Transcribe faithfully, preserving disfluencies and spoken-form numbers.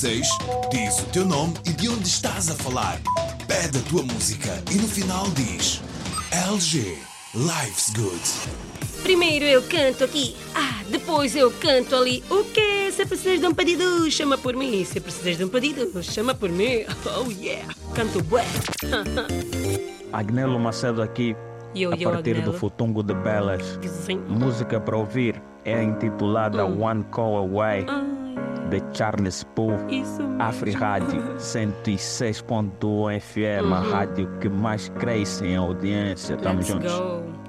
seis, diz o teu nome e de onde estás a falar. Pede a tua música e no final diz L G, Life's Good. Primeiro eu canto aqui, ah, depois eu canto ali. O quê? Se precisas de um pedido, chama por mim. Se precisas de um pedido, chama por mim. Oh yeah, canto bué. Agnello Macedo aqui, Yo, a yo, partir Agnello. do Futungo de Belas. Sim. Música para ouvir é intitulada Hum. One Call Away, Ai, de Charles Poole. isso mesmo. Afri Rádio cento e seis ponto um F M, a Uhum. rádio que mais cresce em audiência. Tamo Let's juntos. go.